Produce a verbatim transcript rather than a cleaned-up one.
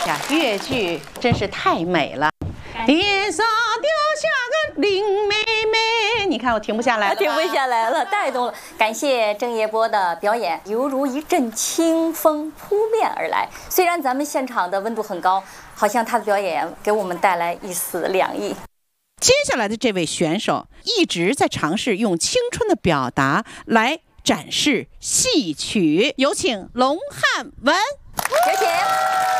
呀，越剧真是太美了。天上掉下个林妹妹，你看我停不下来了， 停不下来了，带动了。感谢郑叶波的表演，犹如一阵清风扑面而来。虽然咱们现场的温度很高，好像他的表演给我们带来一丝凉意。 接下来的这位选手一直在尝试用青春的表达来展示戏曲，有请龙汉文。 有请。